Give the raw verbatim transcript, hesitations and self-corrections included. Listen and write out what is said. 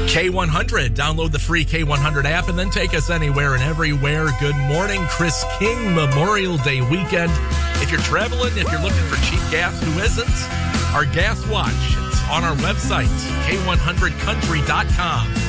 K one hundred. Download the free K one hundred app and then take us anywhere and everywhere. Good morning, Chris King, Memorial Day weekend. If you're traveling, if you're looking for cheap gas, who isn't? Our Gas Watch, it's on our website, K one hundred country dot com.